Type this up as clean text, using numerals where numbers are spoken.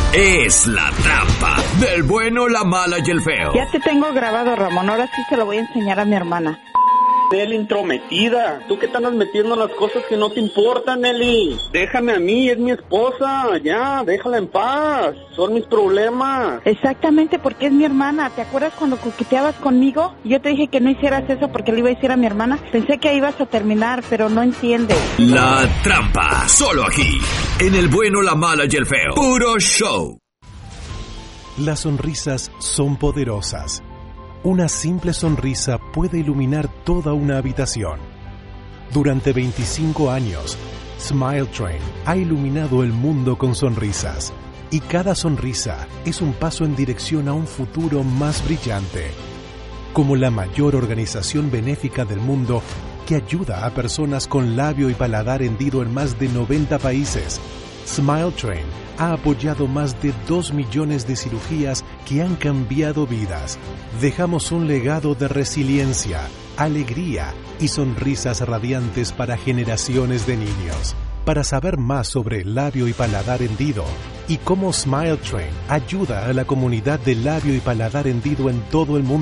es La Trampa, del bueno, la mala y el feo. Ya te tengo grabado, Ramón, ahora sí se lo voy a enseñar a mi hermana. Nelly intrometida, tú que te andas metiendo en las cosas que no te importan, Nelly. Déjame a mí, es mi esposa, ya, déjala en paz, son mis problemas. Exactamente, porque es mi hermana. ¿Te acuerdas cuando coqueteabas conmigo? Yo te dije que no hicieras eso porque le iba a decir a mi hermana. Pensé que ahí ibas a terminar, pero no entiendes. La Trampa, solo aquí, en el bueno, la mala y el feo. Puro show. Las sonrisas son poderosas. Una simple sonrisa puede iluminar toda una habitación. Durante 25 años, Smile Train ha iluminado el mundo con sonrisas. Y cada sonrisa es un paso en dirección a un futuro más brillante. Como la mayor organización benéfica del mundo que ayuda a personas con labio y paladar hendido en más de 90 países, Smile Train ha apoyado más de 2 millones de cirugías que han cambiado vidas. Dejamos un legado de resiliencia, alegría y sonrisas radiantes para generaciones de niños. Para saber más sobre labio y paladar hendido y cómo Smile Train ayuda a la comunidad de labio y paladar hendido en todo el mundo,